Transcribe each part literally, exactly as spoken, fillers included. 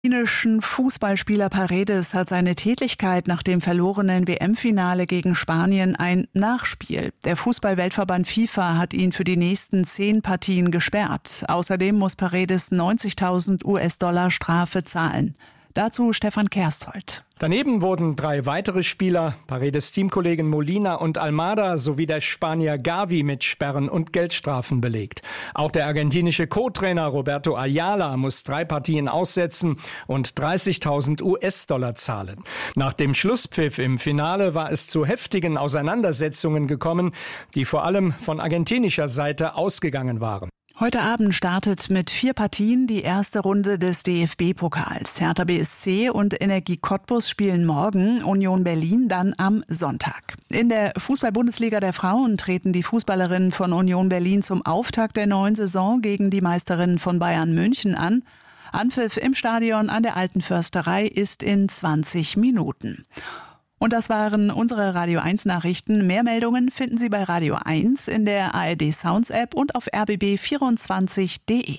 Der argentinischen Fußballspieler Paredes hat seine Tätigkeit nach dem verlorenen W M-Finale gegen Spanien ein Nachspiel. Der Fußball-Weltverband FIFA hat ihn für die nächsten zehn Partien gesperrt. Außerdem muss Paredes neunzigtausend US-Dollar Strafe zahlen. Dazu Stefan Kersthold. Daneben wurden drei weitere Spieler, Paredes Teamkollegen Molina und Almada sowie der Spanier Gavi mit Sperren und Geldstrafen belegt. Auch der argentinische Co-Trainer Roberto Ayala muss drei Partien aussetzen und dreißigtausend US-Dollar zahlen. Nach dem Schlusspfiff im Finale war es zu heftigen Auseinandersetzungen gekommen, die vor allem von argentinischer Seite ausgegangen waren. Heute Abend startet mit vier Partien die erste Runde des D F B-Pokals. Hertha B S C und Energie Cottbus spielen morgen, Union Berlin dann am Sonntag. In der Fußball-Bundesliga der Frauen treten die Fußballerinnen von Union Berlin zum Auftakt der neuen Saison gegen die Meisterinnen von Bayern München an. Anpfiff im Stadion an der Alten Försterei ist in zwanzig Minuten. Und das waren unsere Radio eins Nachrichten. Mehr Meldungen finden Sie bei Radio eins in der A R D Sounds App und auf r b b vierundzwanzig punkt d e.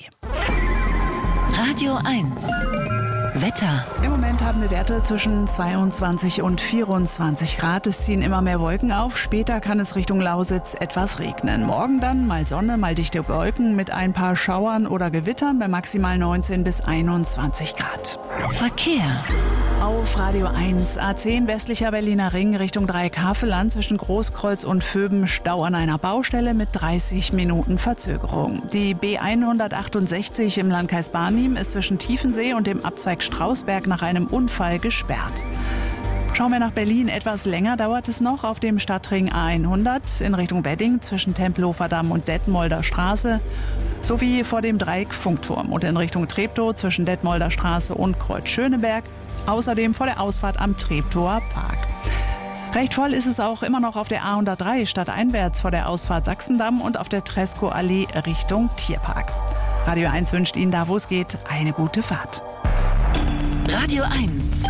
Radio eins Wetter. Im Moment haben wir Werte zwischen zweiundzwanzig und vierundzwanzig Grad. Es ziehen immer mehr Wolken auf. Später kann es Richtung Lausitz etwas regnen. Morgen dann mal Sonne, mal dichte Wolken mit ein paar Schauern oder Gewittern bei maximal neunzehn bis einundzwanzig Grad. Verkehr. Auf Radio eins, A zehn westlicher Berliner Ring Richtung Dreieckhavelland zwischen Großkreuz und Vöben Stau an einer Baustelle mit dreißig Minuten Verzögerung. Die B hundertachtundsechzig im Landkreis Barnim ist zwischen Tiefensee und dem Abzweig Strausberg nach einem Unfall gesperrt. Schauen wir nach Berlin. Etwas länger dauert es noch auf dem Stadtring A hundert in Richtung Wedding zwischen Tempelhofer Damm und Detmolder Straße sowie vor dem Dreieck Funkturm und in Richtung Treptow zwischen Detmolder Straße und Kreuz Schöneberg. Außerdem vor der Ausfahrt am Treptower Park. Recht voll ist es auch immer noch auf der A hundertdrei stadteinwärts vor der Ausfahrt Sachsendamm und auf der Tresco-Allee Richtung Tierpark. Radio eins wünscht Ihnen da, wo es geht, eine gute Fahrt. Radio eins.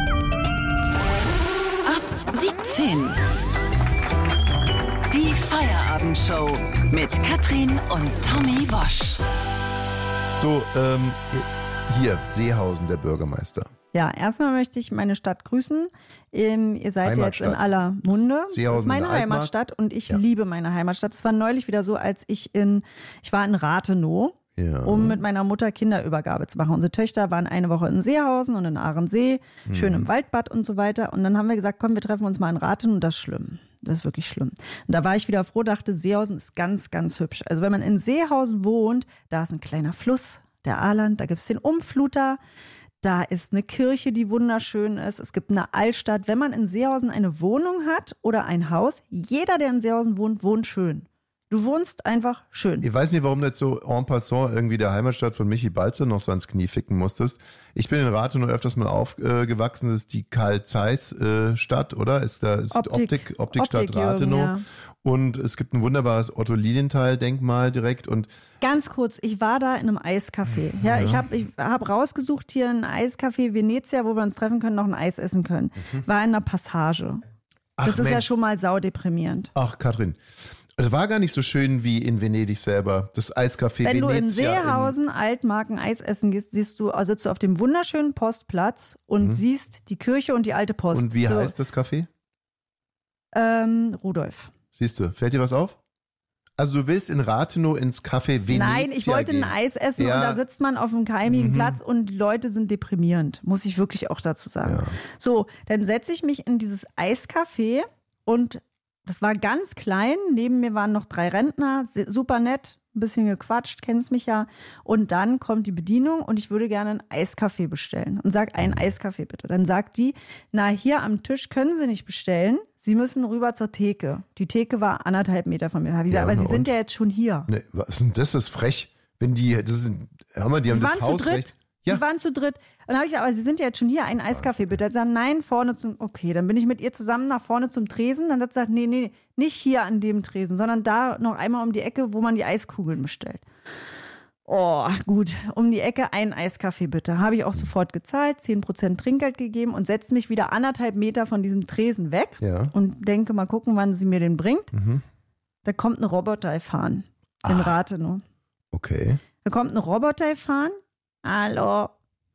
Ab siebzehn. Die Feierabendshow mit Katrin und Tommy Wosch. So, ähm, hier, Seehausen, der Bürgermeister. Ja, erstmal möchte ich meine Stadt grüßen. Ähm, ihr seid jetzt in aller Munde. Das ist meine Heimatstadt und ich ja. liebe meine Heimatstadt. Es war neulich wieder so, als ich in, ich war in Rathenow, ja. um mit meiner Mutter Kinderübergabe zu machen. Unsere Töchter waren eine Woche in Seehausen und in Ahrensee, mhm. schön im Waldbad und so weiter. Und dann haben wir gesagt, komm, wir treffen uns mal in Rathenow und das ist schlimm. Das ist wirklich schlimm. Und da war ich wieder froh, dachte, Seehausen ist ganz, ganz hübsch. Also wenn man in Seehausen wohnt, da ist ein kleiner Fluss, der Ahrland, da gibt es den Umfluter. Da ist eine Kirche, die wunderschön ist. Es gibt eine Altstadt. Wenn man in Seehausen eine Wohnung hat oder ein Haus, jeder, der in Seehausen wohnt, wohnt schön. Du wohnst einfach schön. Ich weiß nicht, warum du jetzt so en passant irgendwie der Heimatstadt von Michi Balzer noch so ans Knie ficken musstest. Ich bin in Rathenow öfters mal aufgewachsen. Das ist die Karl-Zeiss-Stadt, oder? Ist da ist Optik, Optik, Optikstadt Optik, Rathenow. Ja. Und es gibt ein wunderbares Otto-Lilienthal-Denkmal direkt. Und ganz kurz, ich war da in einem Eiscafé. Ja, ja. Ich habe ich hab rausgesucht hier ein Eiscafé Venezia, wo wir uns treffen können, noch ein Eis essen können. Mhm. War in einer Passage. Ach, das ist Mensch. ja schon mal saudeprimierend. Ach, Katrin. Es war gar nicht so schön wie in Venedig selber, das Eiscafé Venezia. Wenn du in Seehausen Altmarken Eis essen gehst, siehst du, also sitzt du auf dem wunderschönen Postplatz und mhm. siehst die Kirche und die alte Post. Und wie so, heißt das Café? Ähm, Rudolf. Siehst du, fällt dir was auf? Also du willst in Rathenow ins Café Venezia Nein, ich wollte gehen. ein Eis essen ja. und da sitzt man auf einem keimigen mhm. Platz und die Leute sind deprimierend, muss ich wirklich auch dazu sagen. Ja. So, dann setze ich mich in dieses Eiscafé und das war ganz klein. Neben mir waren noch drei Rentner, super nett, ein bisschen gequatscht, kennst mich ja. Und dann kommt die Bedienung und ich würde gerne einen Eiskaffee bestellen. Und sag, einen Eiskaffee bitte. Dann sagt die, na, hier am Tisch können Sie nicht bestellen. Sie müssen rüber zur Theke. Die Theke war anderthalb Meter von mir. Hab ich gesagt, ja, aber Sie und? sind ja jetzt schon hier. Nee, was ist denn das? Das ist frech. Wenn die, das ist, hör mal, die haben die das Hausrecht. Ja. Die waren zu dritt. Und dann habe ich gesagt, aber Sie sind ja jetzt schon hier, einen Eiskaffee bitte. Dann sagt nein, vorne zum, okay, dann bin ich mit ihr zusammen nach vorne zum Tresen. Dann hat sie gesagt, nee, nee, nicht hier an dem Tresen, sondern da noch einmal um die Ecke, wo man die Eiskugeln bestellt. Oh, gut, um die Ecke einen Eiskaffee bitte. Habe ich auch sofort gezahlt, zehn Prozent Trinkgeld gegeben und setze mich wieder anderthalb Meter von diesem Tresen weg ja. und denke, mal gucken, wann sie mir den bringt. Mhm. Da kommt ein Roboter fahren in ah. Rathenow. Okay. Da kommt ein Roboter fahren. Hallo,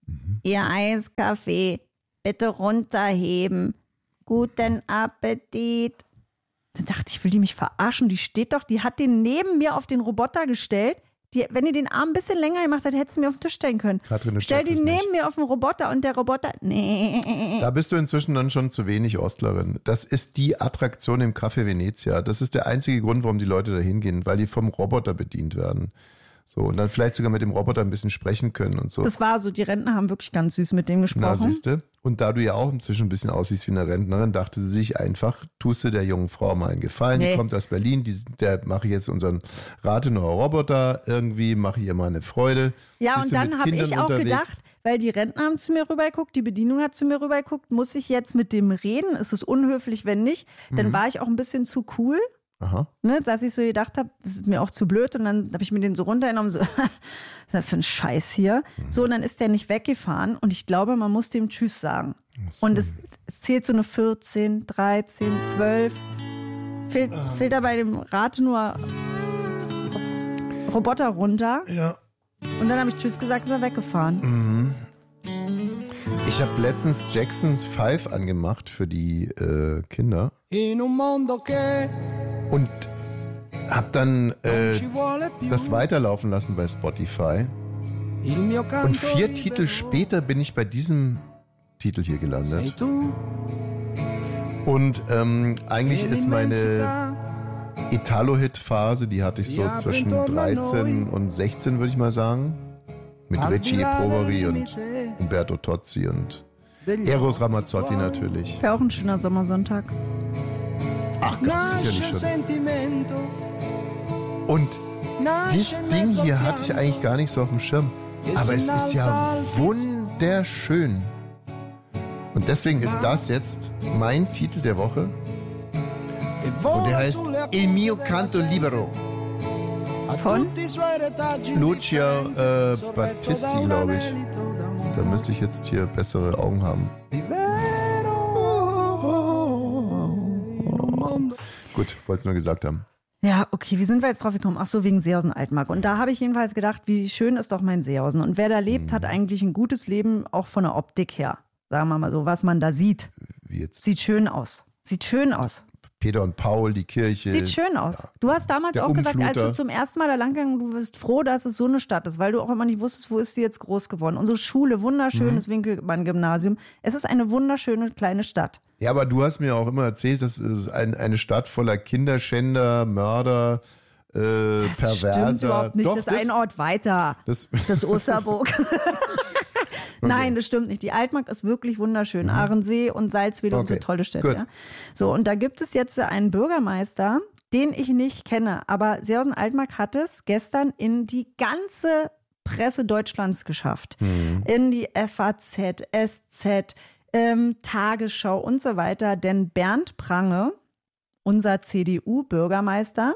Mhm. Ihr Eiskaffee, bitte runterheben. Guten Appetit. Dann dachte ich, will die mich verarschen? Die steht doch, die hat den neben mir auf den Roboter gestellt. Die, wenn die den Arm ein bisschen länger gemacht hat, hättest du mir auf den Tisch stellen können. Katrin, Stell die neben nicht. mir auf den Roboter und der Roboter, nee. Da bist du inzwischen dann schon zu wenig Ostlerin. Das ist die Attraktion im Café Venezia. Das ist der einzige Grund, warum die Leute da hingehen, weil die vom Roboter bedient werden. So, und dann vielleicht sogar mit dem Roboter ein bisschen sprechen können und so. Das war so, die Rentner haben wirklich ganz süß mit dem gesprochen. Na, siehste. Und da du ja auch inzwischen ein bisschen aussiehst wie eine Rentnerin, dachte sie sich einfach, tust du der jungen Frau mal einen Gefallen. Nee. Die kommt aus Berlin, die, der mache ich jetzt unseren Rathenauer Roboter irgendwie, mache ihr mal eine Freude. Ja, Siehst und dann habe ich auch unterwegs. gedacht, weil die Rentner haben zu mir rübergeguckt, die Bedienung hat zu mir rübergeguckt, muss ich jetzt mit dem reden? Ist es unhöflich, wenn nicht? Dann mhm. war ich auch ein bisschen zu cool. Aha. Ne, dass ich so gedacht habe, das ist mir auch zu blöd und dann habe ich mir den so runtergenommen, so, was ist das für ein Scheiß hier? Mhm. So, und dann ist der nicht weggefahren und ich glaube, man muss dem Tschüss sagen. So. Und es, es zählt so eine vierzehn, dreizehn, zwölf. Fehlt, ähm. fehlt da bei dem Rathenauer Roboter runter. Ja. Und dann habe ich Tschüss gesagt und ist er weggefahren. Mhm. Ich habe letztens Jacksons Five angemacht für die äh, Kinder und habe dann äh, das weiterlaufen lassen bei Spotify. Und vier Titel später bin ich bei diesem Titel hier gelandet. Und ähm, eigentlich ist meine Italo-Hit-Phase, die hatte ich so zwischen dreizehn und sechzehn, würde ich mal sagen. Mit Richie Poveri und Umberto Tozzi und Eros Ramazzotti natürlich. Wäre auch ein schöner Sommersonntag. Ach, ganz sicherlich schon. Und dieses Ding hier hatte ich eigentlich gar nicht so auf dem Schirm. Aber es ist ja wunderschön. Und deswegen ist das jetzt mein Titel der Woche. Und der heißt Il mio canto libero. Von Lucio äh, Battisti, glaube ich. Da müsste ich jetzt hier bessere Augen haben. Gut, wollte es nur gesagt haben. Ja, okay, wie sind wir jetzt drauf gekommen? Ach so, wegen Seehausen-Altmark. Und da habe ich jedenfalls gedacht, wie schön ist doch mein Seehausen. Und wer da lebt, hm. hat eigentlich ein gutes Leben, auch von der Optik her. Sagen wir mal so, was man da sieht. Wie jetzt? Sieht schön aus. Sieht schön aus. Peter und Paul, die Kirche. Sieht schön aus. Ja. Du hast damals auch Umfluter. gesagt, als du zum ersten Mal da lang gegangen, du bist froh, dass es so eine Stadt ist, weil du auch immer nicht wusstest, wo ist sie jetzt groß geworden. Unsere Schule, wunderschönes mhm. Winkelmann-Gymnasium. Es ist eine wunderschöne kleine Stadt. Ja, aber du hast mir auch immer erzählt, das ist ein, eine Stadt voller Kinderschänder, Mörder, äh, das Perverser. Das stimmt überhaupt nicht. Doch, das ist ein Ort weiter. Das, das Osterburg. Okay. Nein, das stimmt nicht. Die Altmark ist wirklich wunderschön. Mhm. Ahrensee und Salzwedel okay. und so tolle Städte. Ja. So, und da gibt es jetzt einen Bürgermeister, den ich nicht kenne. Aber Seehausen-Altmark hat es gestern in die ganze Presse Deutschlands geschafft. Mhm. In die F A Z, S Z, ähm, Tagesschau und so weiter. Denn Bernd Prange, unser C D U-Bürgermeister,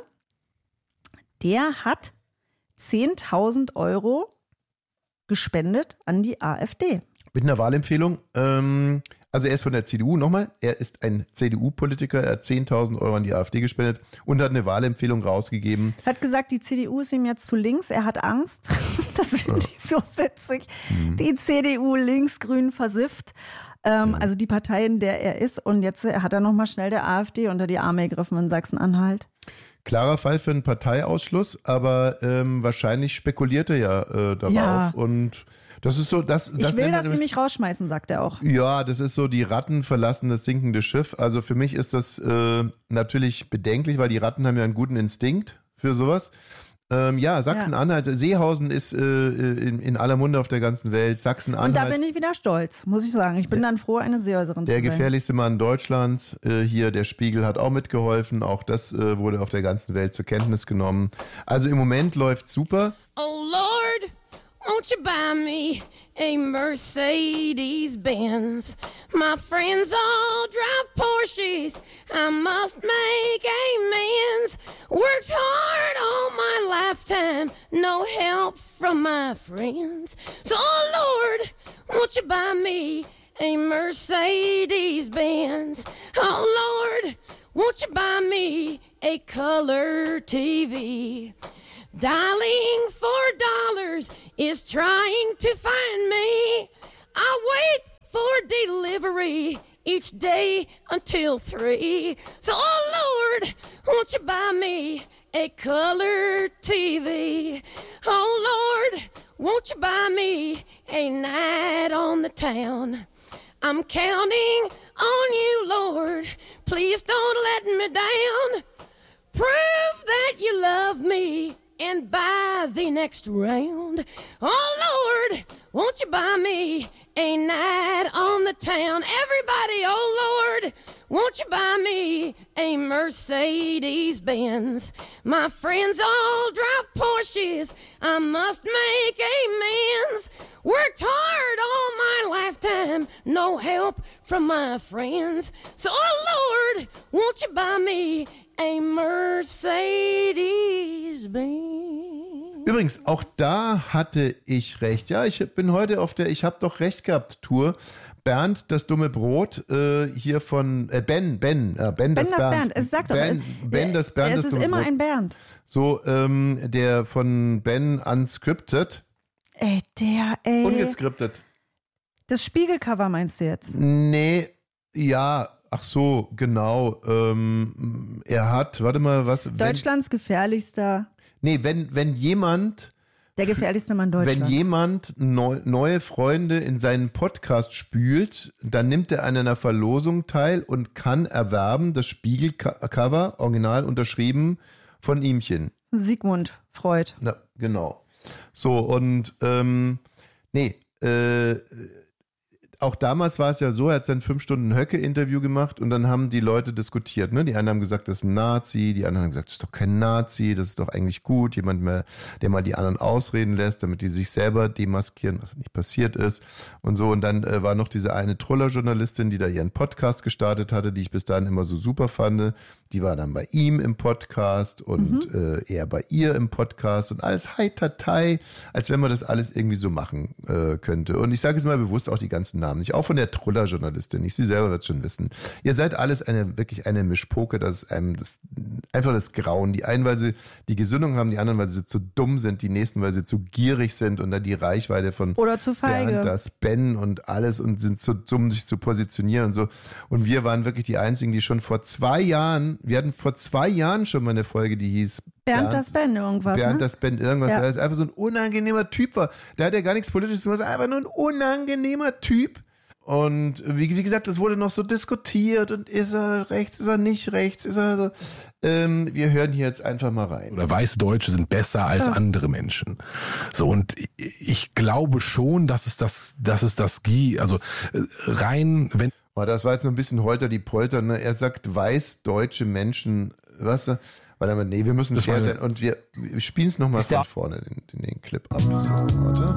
der hat zehntausend Euro gespendet an die AfD. Mit einer Wahlempfehlung. Ähm, also er ist von der C D U, nochmal, er ist ein C D U-Politiker, er hat zehntausend Euro an die AfD gespendet und hat eine Wahlempfehlung rausgegeben. Er hat gesagt, die C D U ist ihm jetzt zu links, er hat Angst. Das finde ich so witzig. Mhm. Die C D U links-grün versifft. Ähm, ja. Also die Partei, in der er ist. Und jetzt hat er nochmal schnell der AfD unter die Arme gegriffen in Sachsen-Anhalt. Klarer Fall für einen Parteiausschluss, aber ähm, wahrscheinlich spekuliert er ja äh, darauf. Ja. Und das ist so, das, das ich will, dass sie mich rausschmeißen, sagt er auch. Ja, das ist so, die Ratten verlassen das sinkende Schiff. Also für mich ist das äh, natürlich bedenklich, weil die Ratten haben ja einen guten Instinkt für sowas. Ähm, ja, Sachsen-Anhalt, ja. Seehausen ist äh, in, in aller Munde auf der ganzen Welt. Sachsen-Anhalt. Und da bin ich wieder stolz, muss ich sagen. Ich bin dann froh, eine Seehauserin zu sein. Der gefährlichste Mann Deutschlands, äh, hier der Spiegel hat auch mitgeholfen. Auch das äh, wurde auf der ganzen Welt zur Kenntnis genommen. Also im Moment läuft super. Oh Lord, won't you buy me a Mercedes-Benz? My friends all drive Porsches. I must make amends. Worked hard all my lifetime, no help from my friends. So, oh Lord, won't you buy me a Mercedes-Benz? Oh Lord, won't you buy me a color T V? Dialing for dollars is trying to find me. I wait for delivery each day until three. So, oh Lord, won't you buy me a color T V? Oh Lord, won't you buy me a night on the town? I'm counting on you, Lord. Please don't let me down. Prove that you love me and buy the next round. Oh Lord, won't you buy me a night on the town? Everybody, oh Lord, won't you buy me a Mercedes-Benz? My friends all drive Porsches. I must make amends. Worked hard all my lifetime, no help from my friends. So, oh Lord, won't you buy me a Mercedes-Benz? Übrigens, auch da hatte ich recht. Ja, ich bin heute auf der Ich hab doch recht gehabt Tour. Bernd, das dumme Brot, äh, hier von äh, Ben, Ben, äh, Ben, das Ben, das Bernd. Es sagt Ben, doch, Ben, das Bernd, es das ist dumme immer Brot. ein Bernd. So, ähm, der von Ben Unscripted. Ey, der, ey. Ungeskriptet. Das Spiegelcover meinst du jetzt? Nee, ja, ach so, genau. Ähm, er hat, warte mal, was? Deutschlands wenn, gefährlichster. Nee, wenn, wenn jemand. Der gefährlichste Mann Deutschlands. Wenn jemand neu, neue Freunde in seinen Podcast spült, dann nimmt er an einer Verlosung teil und kann erwerben das Spiegelcover, original unterschrieben, von ihmchen. Sigmund Freud. Ja, genau. So, und ähm, nee, äh, auch damals war es ja so, er hat sein fünf Stunden Höcke-Interview gemacht und dann haben die Leute diskutiert. Ne? Die einen haben gesagt, das ist ein Nazi, die anderen haben gesagt, das ist doch kein Nazi, das ist doch eigentlich gut, jemand mehr, der mal die anderen ausreden lässt, damit die sich selber demaskieren, was nicht passiert ist und so. Und dann äh, war noch diese eine Troller-Journalistin, die da ihren Podcast gestartet hatte, die ich bis dahin immer so super fand. Die war dann bei ihm im Podcast und mhm. äh, er bei ihr im Podcast und alles heitertei, als wenn man das alles irgendwie so machen äh, könnte. Und ich sage jetzt mal bewusst auch die ganzen Namen nicht, auch von der Troller-Journalistin. Ich, sie selber wird es schon wissen. Ihr seid alles eine wirklich eine Mischpoke, das ist einem das, einfach das Grauen. Die einen, weil sie die Gesinnung haben, die anderen, weil sie zu dumm sind, die nächsten, weil sie zu gierig sind und dann die Reichweite von oder zu feige. Bernd, das Ben und alles und sind zu dumm, sich zu positionieren und so. Und wir waren wirklich die Einzigen, die schon vor zwei Jahren wir hatten vor zwei Jahren schon mal eine Folge, die hieß Bernd, Bernd das Ben irgendwas. Bernd ne? das Ben irgendwas, ja. weil er einfach so ein unangenehmer Typ war. Der hat ja gar nichts Politisches gemacht, einfach nur ein unangenehmer Typ. Und wie, wie gesagt, das wurde noch so diskutiert und ist er rechts, ist er nicht rechts, ist er so. Ähm, wir hören hier jetzt einfach mal rein. Oder weiße Deutsche sind besser als ja. andere Menschen. So, und ich glaube schon, dass es das, dass es das, also rein, wenn das war jetzt noch ein bisschen Holter die Polter. Ne? Er sagt, weiß deutsche Menschen, was? Warte mal, nee, wir müssen fair sein. Und wir, wir spielen es nochmal von vorne, den, den, den Clip ab. So, warte.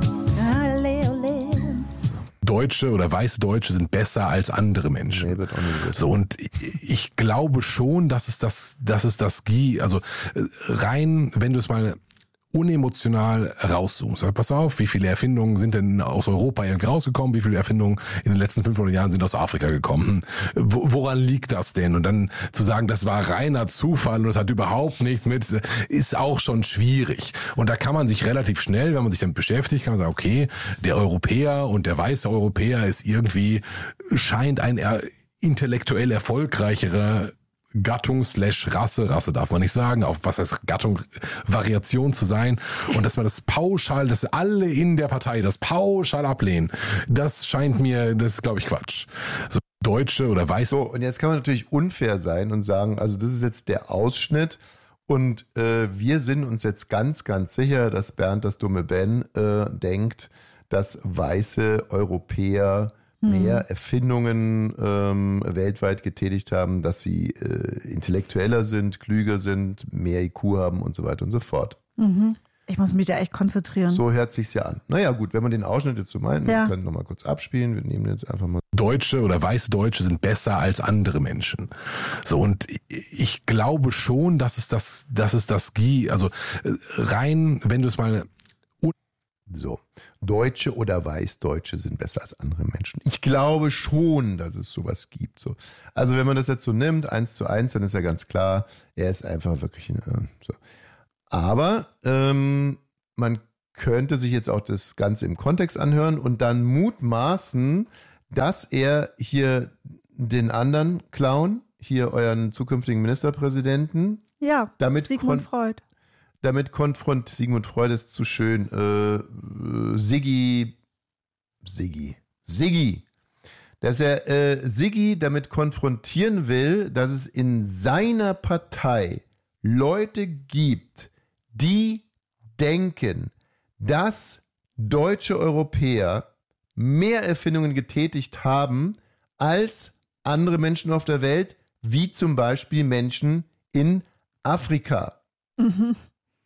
Deutsche oder weiße Deutsche sind besser als andere Menschen. Nee, wird auch nicht so, und ich glaube schon, dass es das, dass es das, also rein, wenn du es mal unemotional rauszoomst. Pass auf, wie viele Erfindungen sind denn aus Europa irgendwie rausgekommen? Wie viele Erfindungen in den letzten fünfhundert Jahren sind aus Afrika gekommen? Woran liegt das denn? Und dann zu sagen, das war reiner Zufall und das hat überhaupt nichts mit, ist auch schon schwierig. Und da kann man sich relativ schnell, wenn man sich damit beschäftigt, kann man sagen, okay, der Europäer und der weiße Europäer ist irgendwie, scheint ein intellektuell erfolgreicherer Gattung slash Rasse, Rasse darf man nicht sagen, auf was heißt Gattung, Variation zu sein, und dass man das pauschal, dass alle in der Partei das pauschal ablehnen, das scheint mir, das ist, glaube ich, Quatsch. So Deutsche oder Weiße. So, und jetzt kann man natürlich unfair sein und sagen, also das ist jetzt der Ausschnitt und äh, wir sind uns jetzt ganz, ganz sicher, dass Bernd, das dumme Ben, äh, denkt, dass weiße Europäer mehr Erfindungen ähm, weltweit getätigt haben, dass sie äh, intellektueller sind, klüger sind, mehr I Q haben und so weiter und so fort. Mhm. Ich muss mich da echt konzentrieren. So hört sich's ja an. Naja gut, wenn man den Ausschnitt jetzt so meint, ja. wir können nochmal kurz abspielen, wir nehmen jetzt einfach mal. Deutsche oder weiße Deutsche sind besser als andere Menschen. So, und ich glaube schon, dass es das, dass es das, also rein, wenn du es mal So, Deutsche oder Weißdeutsche sind besser als andere Menschen. Ich glaube schon, dass es sowas gibt. So. Also wenn man das jetzt so nimmt, eins zu eins, dann ist ja ganz klar, er ist einfach wirklich äh, so. Aber ähm, man könnte sich jetzt auch das Ganze im Kontext anhören und dann mutmaßen, dass er hier den anderen Clown, hier euren zukünftigen Ministerpräsidenten, ja, damit Sigmund kon- Freud. Damit konfront Sigmund Freud ist zu schön. Äh, Siggi, Siggi, Siggi, dass er äh, Siggi damit konfrontieren will, dass es in seiner Partei Leute gibt, die denken, dass deutsche Europäer mehr Erfindungen getätigt haben als andere Menschen auf der Welt, wie zum Beispiel Menschen in Afrika. Mhm.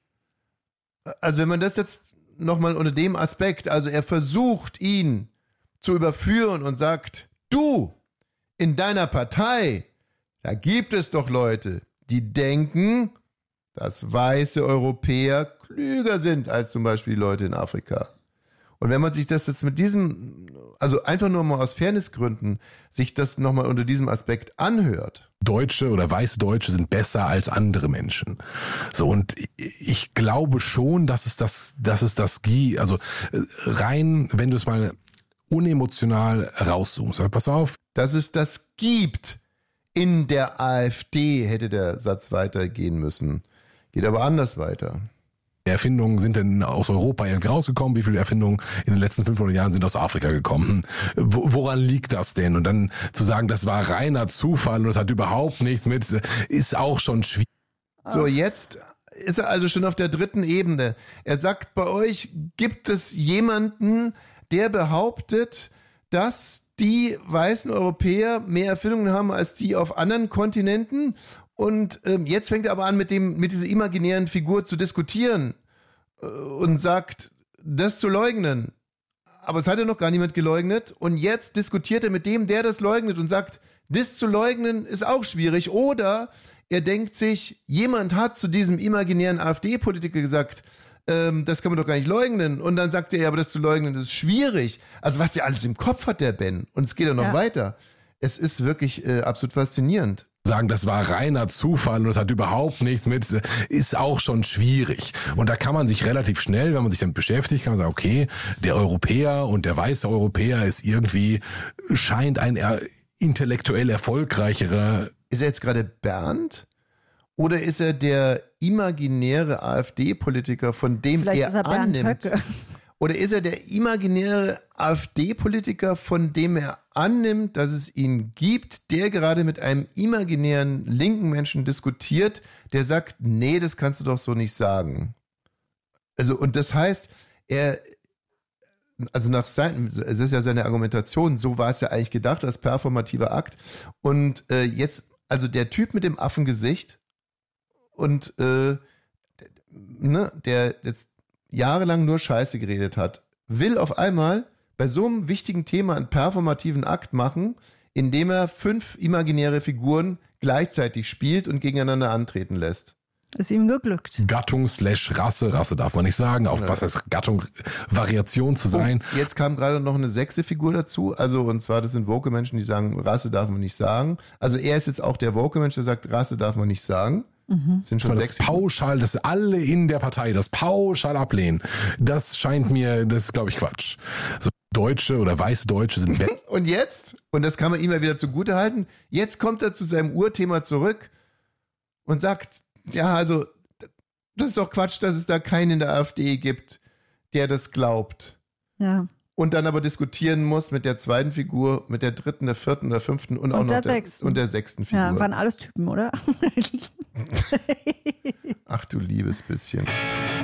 Also wenn man das jetzt nochmal unter dem Aspekt, also er versucht ihn zu überführen und sagt, du, in deiner Partei, da gibt es doch Leute, die denken, dass weiße Europäer klüger sind als zum Beispiel die Leute in Afrika. Und wenn man sich das jetzt mit diesem, also einfach nur mal aus Fairnessgründen, sich das nochmal unter diesem Aspekt anhört. Deutsche oder weiße Deutsche sind besser als andere Menschen. So, und ich glaube schon, dass es das, dass es das gibt, also rein, wenn du es mal unemotional rauszoomst, also pass auf. Dass es das gibt in der AfD, hätte der Satz weitergehen müssen. Geht aber anders weiter. Erfindungen sind denn aus Europa irgendwie rausgekommen? Wie viele Erfindungen in den letzten fünfhundert Jahren sind aus Afrika gekommen? Woran liegt das denn? Und dann zu sagen, das war reiner Zufall und das hat überhaupt nichts mit, ist auch schon schwierig. So, jetzt ist er also schon auf der dritten Ebene. Er sagt, bei euch gibt es jemanden, der behauptet, dass die weißen Europäer mehr Erfindungen haben als die auf anderen Kontinenten. Und ähm, jetzt fängt er aber an, mit dem, mit dieser imaginären Figur zu diskutieren äh, und sagt, das zu leugnen. Aber es hat ja noch gar niemand geleugnet. Und jetzt diskutiert er mit dem, der das leugnet und sagt, das zu leugnen ist auch schwierig. Oder er denkt sich, jemand hat zu diesem imaginären AfD-Politiker gesagt, ähm, das kann man doch gar nicht leugnen. Und dann sagt er, aber das zu leugnen ist schwierig. Also was er alles im Kopf hat, der Ben. Und es geht ja noch ja. weiter. Es ist wirklich äh, absolut faszinierend. Sagen, das war reiner Zufall und das hat überhaupt nichts mit, ist auch schon schwierig. Und da kann man sich relativ schnell, wenn man sich damit beschäftigt, kann man sagen, okay, der Europäer und der weiße Europäer ist irgendwie, scheint ein er, intellektuell erfolgreicherer. Ist er jetzt gerade Bernd? Oder ist er der imaginäre AfD-Politiker, von dem Vielleicht er, ist er Bernd annimmt? Höcke. Oder ist er der imaginäre AfD-Politiker, von dem er annimmt, dass es ihn gibt, der gerade mit einem imaginären linken Menschen diskutiert, der sagt, nee, das kannst du doch so nicht sagen. Also, und das heißt, er, also nach seinem, es ist ja seine Argumentation, so war es ja eigentlich gedacht, als performativer Akt. Und äh, jetzt, also der Typ mit dem Affengesicht und äh, ne, der jetzt jahrelang nur Scheiße geredet hat, will auf einmal bei so einem wichtigen Thema einen performativen Akt machen, indem er fünf imaginäre Figuren gleichzeitig spielt und gegeneinander antreten lässt. Ist ihm geglückt. Gattung slash Rasse, Rasse darf man nicht sagen, auf ja. was heißt Gattung, Variation zu sein. Oh, jetzt kam gerade noch eine sechste Figur dazu, also und zwar das sind Woke-Menschen, die sagen, Rasse darf man nicht sagen. Also er ist jetzt auch der Woke-Mensch, der sagt, Rasse darf man nicht sagen. Mhm. Sind schon das sechs pauschal, dass alle in der Partei das pauschal ablehnen. Das scheint mir, das ist, glaube ich, Quatsch. So Deutsche oder weiße Deutsche sind be- Und jetzt, und das kann man ihm ja wieder zugute halten, jetzt kommt er zu seinem Urthema zurück und sagt, ja, also das ist doch Quatsch, dass es da keinen in der AfD gibt, der das glaubt. Ja. Und dann aber diskutieren muss mit der zweiten Figur, mit der dritten, der vierten, der fünften und, und auch noch der, sechsten. und der sechsten Figur. Ja, waren alles Typen, oder? Ach du liebes bisschen.